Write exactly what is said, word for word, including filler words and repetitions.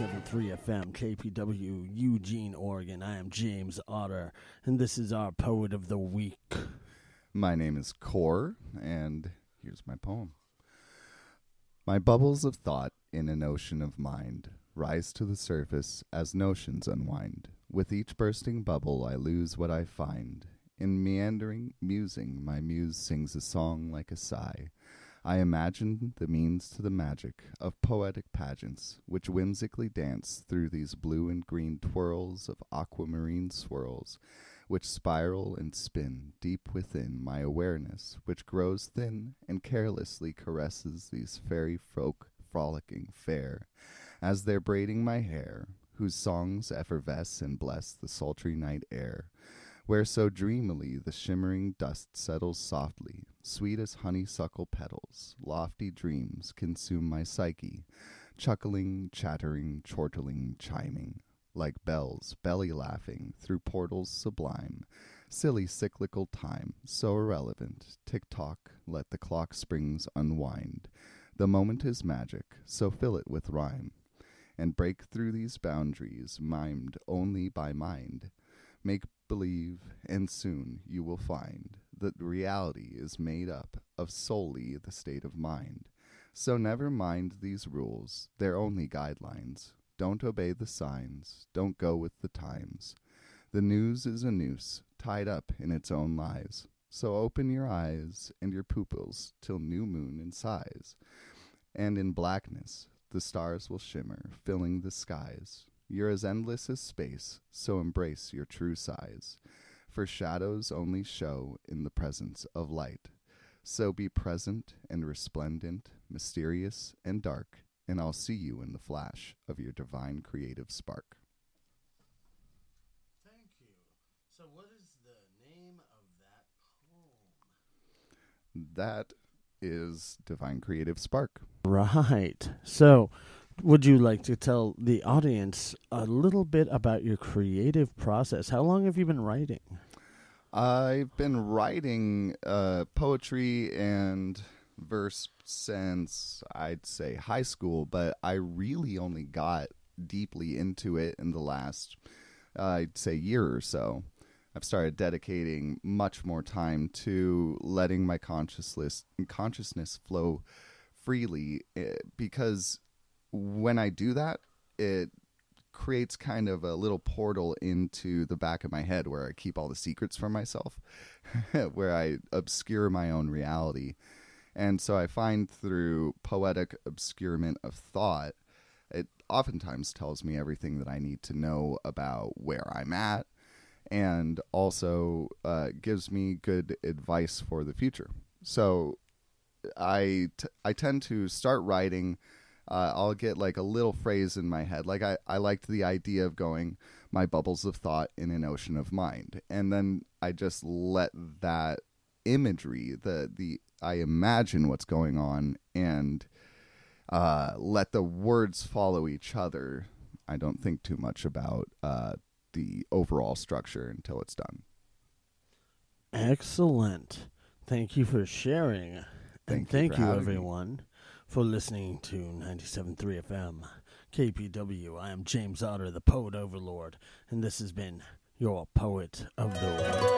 ninety-seven point three F M, K P W, Eugene, Oregon. I am James Otter, and this is our Poet of the Week. My name is Core, and here's my poem. My bubbles of thought in an ocean of mind rise to the surface as notions unwind. With each bursting bubble I lose what I find. In meandering musing, my muse sings a song like a sigh. I imagine the means to the magic of poetic pageants, which whimsically dance through these blue and green twirls of aquamarine swirls, which spiral and spin deep within my awareness, which grows thin and carelessly caresses these fairy folk frolicking fair, as they're braiding my hair, whose songs effervesce and bless the sultry night air, where so dreamily the shimmering dust settles softly, sweet as honeysuckle petals, lofty dreams consume my psyche, chuckling, chattering, chortling, chiming, like bells belly-laughing through portals sublime, silly cyclical time, so irrelevant, tick-tock, let the clock springs unwind. The moment is magic, so fill it with rhyme, and break through these boundaries mimed only by mind. Make believe, and soon you will find that reality is made up of solely the state of mind. So never mind these rules, they're only guidelines. Don't obey the signs, don't go with the times. The news is a noose, tied up in its own lies. So open your eyes and your pupils till new moon in sighs. And in blackness the stars will shimmer, filling the skies. You're as endless as space, so embrace your true size. For shadows only show in the presence of light. So be present and resplendent, mysterious and dark, and I'll see you in the flash of your divine creative spark. Thank you. So what is the name of that poem? That is Divine Creative Spark. Right. So would you like to tell the audience a little bit about your creative process? How long have you been writing? I've been writing uh, poetry and verse since, I'd say, high school, but I really only got deeply into it in the last, uh, I'd say, year or so. I've started dedicating much more time to letting my consciousness consciousness flow freely, uh, because when I do that, it creates kind of a little portal into the back of my head where I keep all the secrets for myself, where I obscure my own reality. And so I find through poetic obscurement of thought, it oftentimes tells me everything that I need to know about where I'm at, and also uh, gives me good advice for the future. So I, t- I tend to start writing. Uh, I'll get like a little phrase in my head. Like I, I liked the idea of going, my bubbles of thought in an ocean of mind. And then I just let that imagery, the, the I imagine what's going on, and uh, let the words follow each other. I don't think too much about uh, the overall structure until it's done. Excellent. Thank you for sharing. Thank and thank you, you, for everyone, me. for listening to ninety-seven point three F M, K P W. I am James Otter, the Poet Overlord, and this has been your Poet of the Week.